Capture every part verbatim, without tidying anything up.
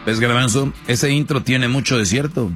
¿Ves, Garbanzo? Ese intro tiene mucho de cierto.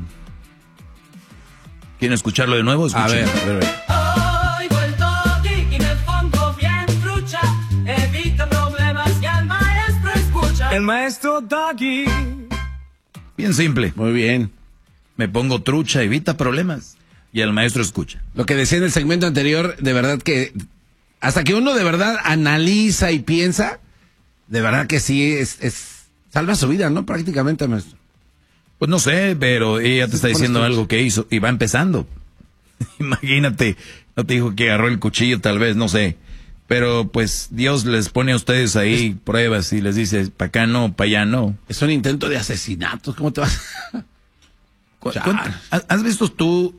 ¿Quieren escucharlo de nuevo? Escuchen. A ver, a ver, a ver. Oigo el doggy y me pongo bien trucha. Evita problemas y al maestro escucha. El maestro Doggy. Bien simple. Muy bien. Me pongo trucha, evita problemas. Y el maestro escucha. Lo que decía en el segmento anterior, de verdad que hasta que uno de verdad analiza y piensa, de verdad que sí es, es salva su vida, ¿no? Prácticamente, maestro. Pues no sé, pero ella te está diciendo algo que hizo y va empezando. Imagínate, no te dijo que agarró el cuchillo, tal vez, no sé. Pero pues Dios les pone a ustedes ahí es, pruebas y les dice, para acá no, para allá no. Es un intento de asesinato, ¿cómo te vas? ¿Cu ¿Has visto tú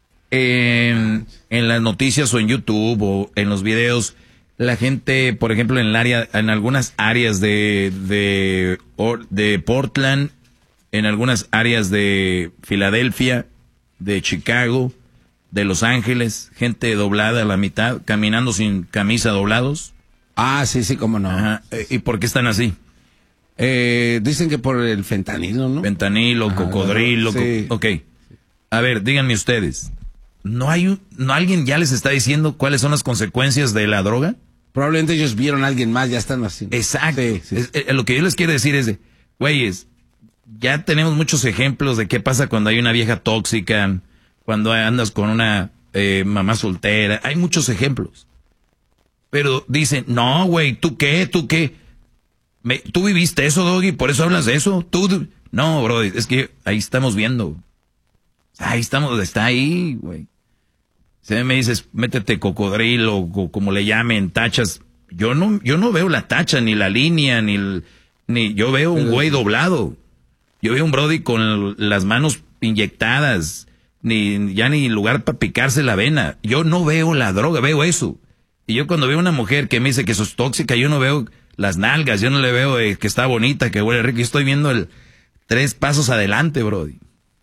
en, en las noticias o en YouTube o en los videos la gente, por ejemplo, en el área, en algunas áreas de, de, de Portland, en algunas áreas de Filadelfia, de Chicago, de Los Ángeles, gente doblada a la mitad, caminando sin camisa, doblados? Ah, sí, sí, cómo no. Ajá. ¿Y por qué están así? Eh, dicen que por el fentanilo, ¿no? Fentanilo, Ajá, cocodrilo. Sí. Co ok. A ver, díganme ustedes, ¿no hay un, no alguien ya les está diciendo cuáles son las consecuencias de la droga? Probablemente ellos vieron a alguien más, ya están así. Exacto. Sí, sí. Es, es, lo que yo les quiero decir es de, güeyes, ya tenemos muchos ejemplos de qué pasa cuando hay una vieja tóxica, cuando andas con una eh, mamá soltera. Hay muchos ejemplos. Pero dicen, no, güey, ¿tú qué? ¿Tú qué? Me, ¿Tú viviste eso, Doggy? ¿Por eso hablas de eso? ¿Tú? No, bro, es que ahí estamos viendo. Ahí estamos, está ahí, güey. Si me dices, métete cocodrilo, o como le llamen, tachas. Yo no, yo no veo la tacha, ni la línea, ni el, ni yo veo un güey doblado. Yo veo un brody con las manos inyectadas, ni ya ni lugar para picarse la vena. Yo no veo la droga, veo eso. Y yo cuando veo una mujer que me dice que sos tóxica, yo no veo las nalgas, yo no le veo eh, que está bonita, que huele rico. Yo estoy viendo el tres pasos adelante, brody.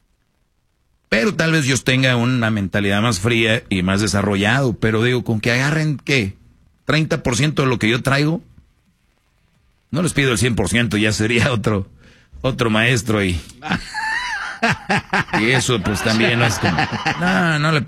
Pero tal vez yo tenga una mentalidad más fría y más desarrollado. Pero digo, con que agarren, ¿qué? treinta por ciento de lo que yo traigo. No les pido el cien por ciento, ya sería otro, otro maestro y... y eso pues también no es como... No, no le